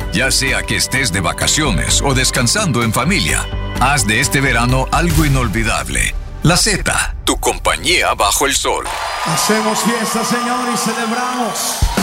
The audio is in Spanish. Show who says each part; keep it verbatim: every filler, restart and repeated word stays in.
Speaker 1: Ya sea que estés de vacaciones o descansando en familia, haz de este verano algo inolvidable. La Z, tu compañía bajo el sol.
Speaker 2: Hacemos fiesta, Señor, y celebramos.